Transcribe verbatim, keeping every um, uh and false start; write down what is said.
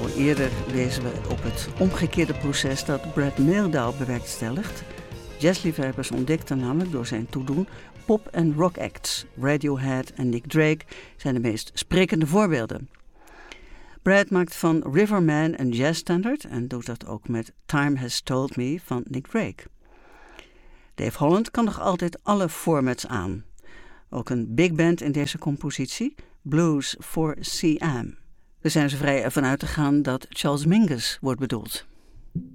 Al eerder wezen we op het omgekeerde proces dat Brad Mehldau bewerkstelligt. Jazzliefhebbers ontdekten namelijk door zijn toedoen pop- en rock-acts. Radiohead en Nick Drake zijn de meest sprekende voorbeelden. Brad maakt van Riverman een jazzstandard en doet dat ook met Time Has Told Me van Nick Drake. Dave Holland kan nog altijd alle formats aan. Ook een big band in deze compositie, Blues for C M. We zijn zo vrij ervan uit te gaan dat Charles Mingus wordt bedoeld.